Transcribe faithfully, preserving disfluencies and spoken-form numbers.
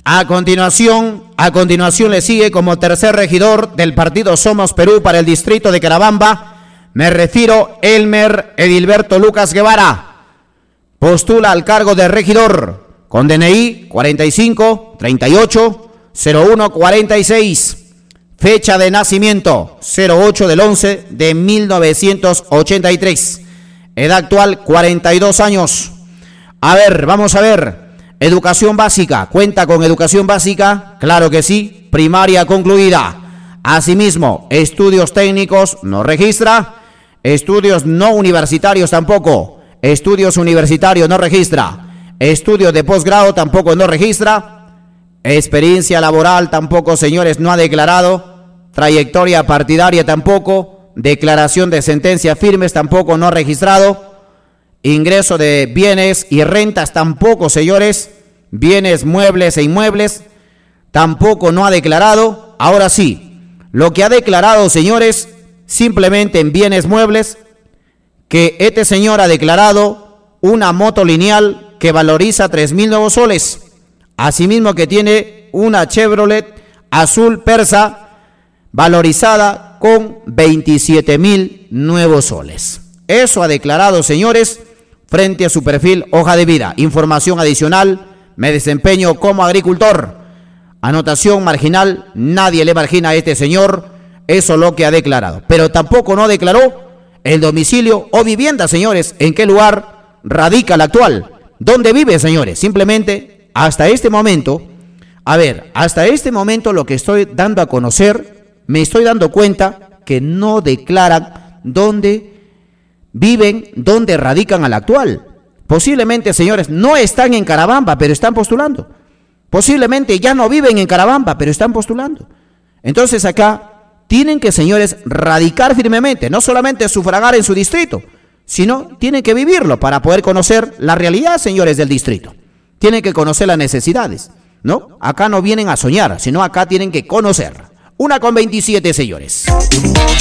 A continuación, a continuación le sigue como tercer regidor del partido Somos Perú para el distrito de Carabamba. Me refiero Elmer Edilberto Lucas Guevara. Postula al cargo de regidor con D N I cuarenta y cinco treinta y ocho cero uno cuarenta y seis. Fecha de nacimiento cero ocho del once de mil novecientos ochenta y tres. Edad actual cuarenta y dos años. A ver, vamos a ver. Educación básica. ¿Cuenta con educación básica? Claro que sí. Primaria concluida. Asimismo, estudios técnicos no registra. Estudios no universitarios tampoco. Estudios universitarios no registra. Estudios de posgrado tampoco no registra. Experiencia laboral tampoco, señores, no ha declarado. Trayectoria partidaria tampoco. Declaración de sentencias firmes tampoco no ha registrado. Ingreso de bienes y rentas tampoco, señores. Bienes, muebles e inmuebles tampoco no ha declarado. Ahora sí, lo que ha declarado, señores, simplemente en bienes muebles, que este señor ha declarado una moto lineal que valoriza tres mil nuevos soles. Asimismo que tiene una Chevrolet azul persa valorizada con veintisiete mil nuevos soles. Eso ha declarado, señores, frente a su perfil hoja de vida. Información adicional: me desempeño como agricultor. Anotación marginal: nadie le margina a este señor. Eso es lo que ha declarado. Pero tampoco no declaró el domicilio o vivienda, señores. ¿En qué lugar radica el actual? ¿Dónde vive, señores? Simplemente, hasta este momento, a ver, hasta este momento lo que estoy dando a conocer, me estoy dando cuenta que no declaran dónde viven, dónde radican al actual. Posiblemente, señores, no están en Carabamba, pero están postulando. Posiblemente ya no viven en Carabamba, pero están postulando. Entonces acá tienen que, señores, radicar firmemente, no solamente sufragar en su distrito, sino tienen que vivirlo para poder conocer la realidad, señores, del distrito. Tienen que conocer las necesidades, ¿no? Acá no vienen a soñar, sino acá tienen que conocer. Una con veintisiete, señores.